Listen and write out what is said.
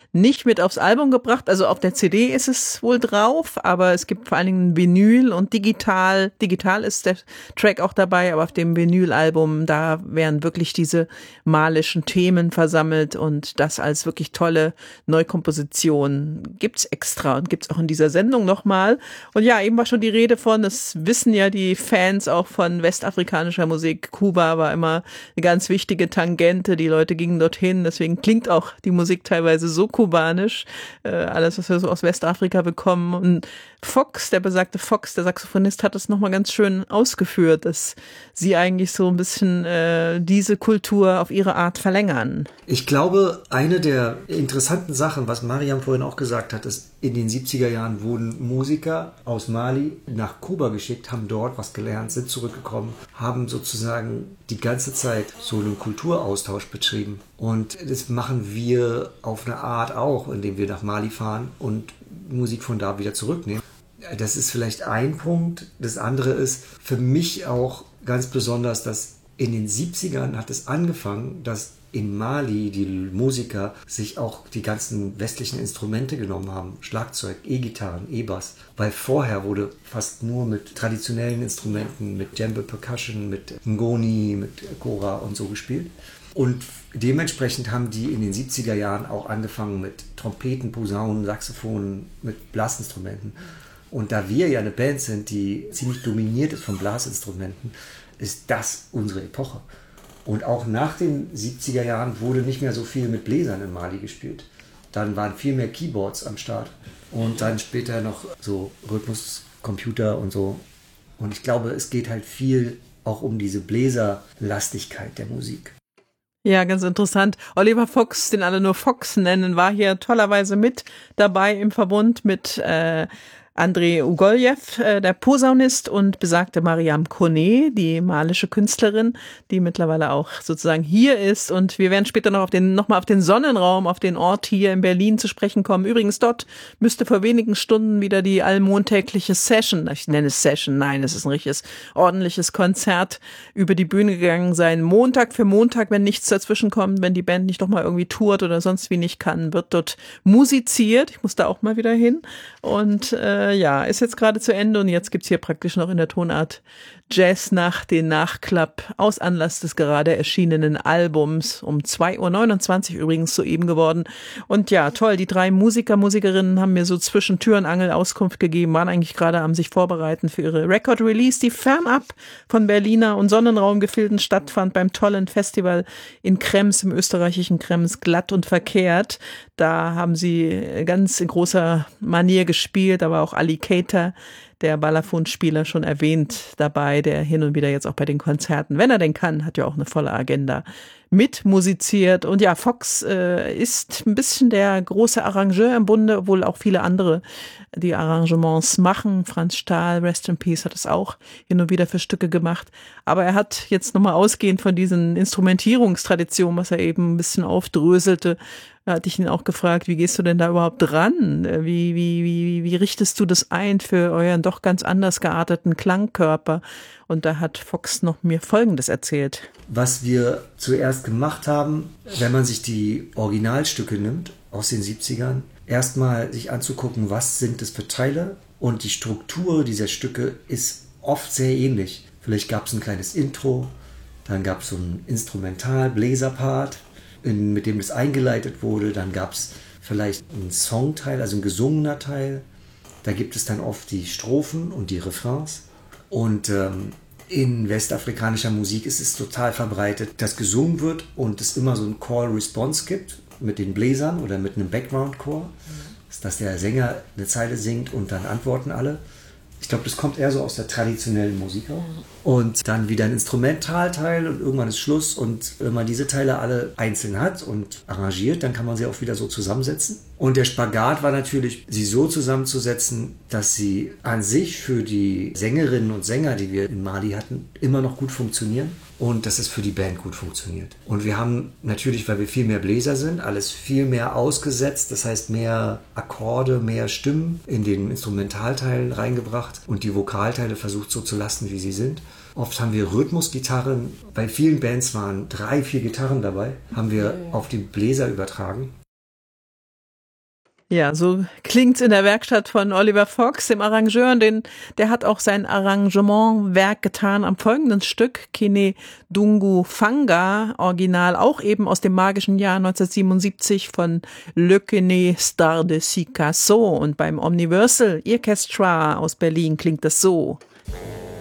nicht mit aufs Album gebracht. Also auf der CD ist es wohl drauf, aber es gibt vor allen Dingen Vinyl und digital. Digital ist der Track auch dabei, aber auf dem Vinylalbum, da werden wirklich diese malischen Themen versammelt und das als wirklich tolle Neukomposition gibt's extra und gibt's auch in dieser Sendung nochmal. Und ja, eben war schon die Rede von, das wissen ja die Fans auch von westafrikanischer Musik. Kuba war immer eine ganz wichtige Tangente. Die Leute gingen dorthin. Deswegen klingt auch die Musik teilweise so kubanisch. Alles, was wir so aus Westafrika bekommen. Und Fox, der besagte Fox, der Saxophonist, hat es nochmal ganz schön ausgeführt, dass sie eigentlich so ein bisschen diese Kultur auf ihre Art verlängern. Ich glaube, eine der interessanten Sachen, was Mariam vorhin auch gesagt hat, ist, in den 70er Jahren wurden Musiker aus Mali nach Kuba geschickt, haben dort was gelernt, sind zurückgekommen, haben sozusagen die ganze Zeit so einen Kulturaustausch betrieben. Und das machen wir auf eine Art auch, indem wir nach Mali fahren und Musik von da wieder zurücknehmen. Das ist vielleicht ein Punkt. Das andere ist für mich auch ganz besonders, dass in den 70ern hat es angefangen, dass in Mali die Musiker sich auch die ganzen westlichen Instrumente genommen haben. Schlagzeug, E-Gitarren, E-Bass. Weil vorher wurde fast nur mit traditionellen Instrumenten, mit Djembe Percussion, mit Ngoni, mit Kora und so gespielt. Und dementsprechend haben die in den 70er Jahren auch angefangen mit Trompeten, Posaunen, Saxophonen, mit Blasinstrumenten. Und da wir ja eine Band sind, die ziemlich dominiert ist von Blasinstrumenten, ist das unsere Epoche. Und auch nach den 70er Jahren wurde nicht mehr so viel mit Bläsern in Mali gespielt. Dann waren viel mehr Keyboards am Start. Und dann später noch so Rhythmuscomputer und so. Und ich glaube, es geht halt viel auch um diese Bläserlastigkeit der Musik. Ja, ganz interessant. Oliver Fox, den alle nur Fox nennen, war hier tollerweise mit dabei im Verbund mit Andrei Ugoljew, der Posaunist, und besagte Mariam Kone, die malische Künstlerin, die mittlerweile auch sozusagen hier ist. Und wir werden später noch mal auf den Sonnenraum, auf den Ort hier in Berlin zu sprechen kommen. Übrigens, dort müsste vor wenigen Stunden wieder die allmontägliche Session, ich nenne es Session, nein, es ist ein richtiges, ordentliches Konzert, über die Bühne gegangen sein. Montag für Montag, wenn nichts dazwischen kommt, wenn die Band nicht noch mal irgendwie tourt oder sonst wie nicht kann, wird dort musiziert. Ich muss da auch mal wieder hin. Und ja, ist jetzt gerade zu Ende und jetzt gibt's hier praktisch noch in der Tonart Jazznacht den Nachklapp aus Anlass des gerade erschienenen Albums, um 2:29 Uhr übrigens soeben geworden. Und ja, toll, die 3 Musikerinnen haben mir so zwischen Tür und Angel Auskunft gegeben, waren eigentlich gerade am sich vorbereiten für ihre Record-Release, die fernab von Berliner und Sonnenraumgefilden stattfand beim tollen Festival in Krems, im österreichischen Krems, glatt und verkehrt. Da haben sie ganz in großer Manier gespielt, aber auch Ali Keita, der Balafon-Spieler, schon erwähnt dabei, der hin und wieder jetzt auch bei den Konzerten, wenn er denn kann, hat ja auch eine volle Agenda, mitmusiziert. Und ja, Fox ist ein bisschen der große Arrangeur im Bunde, obwohl auch viele andere die Arrangements machen. Franz Stahl, Rest in Peace, hat es auch hin und wieder für Stücke gemacht. Aber er hat jetzt nochmal ausgehend von diesen Instrumentierungstraditionen, was er eben ein bisschen aufdröselte, da hatte ich ihn auch gefragt, wie gehst du denn da überhaupt dran? Wie richtest du das ein für euren doch ganz anders gearteten Klangkörper? Und da hat Fox noch mir Folgendes erzählt. Was wir zuerst gemacht haben, wenn man sich die Originalstücke nimmt aus den 70ern, erstmal sich anzugucken, was sind das für Teile, und die Struktur dieser Stücke ist oft sehr ähnlich. Vielleicht gab es ein kleines Intro, dann gab es so einen Instrumental-Bläserpart, mit dem das eingeleitet wurde, dann gab es vielleicht einen Songteil, also ein gesungener Teil, da gibt es dann oft die Strophen und die Refrains. Und in westafrikanischer Musik ist es total verbreitet, dass gesungen wird und es immer so ein Call-Response gibt mit den Bläsern oder mit einem Background-Chor, dass der Sänger eine Zeile singt und dann antworten alle. Ich glaube, das kommt eher so aus der traditionellen Musik auch. Und dann wieder ein Instrumentalteil und irgendwann ist Schluss. Und wenn man diese Teile alle einzeln hat und arrangiert, dann kann man sie auch wieder so zusammensetzen. Und der Spagat war natürlich, sie so zusammenzusetzen, dass sie an sich für die Sängerinnen und Sänger, die wir in Mali hatten, immer noch gut funktionieren. Und dass es für die Band gut funktioniert. Und wir haben natürlich, weil wir viel mehr Bläser sind, alles viel mehr ausgesetzt. Das heißt, mehr Akkorde, mehr Stimmen in den Instrumentalteilen reingebracht und die Vokalteile versucht so zu lassen, wie sie sind. Oft haben wir Rhythmusgitarren, bei vielen Bands waren 3, 4 Gitarren dabei, haben wir auf die Bläser übertragen. Ja, so klingt's in der Werkstatt von Oliver Fox, dem Arrangeur. Der hat auch sein Arrangementwerk getan am folgenden Stück, Kene Dungu Fanga, original auch eben aus dem magischen Jahr 1977 von Le Kene Star de Picasso. Und beim Omniversal Orchestra aus Berlin klingt das so.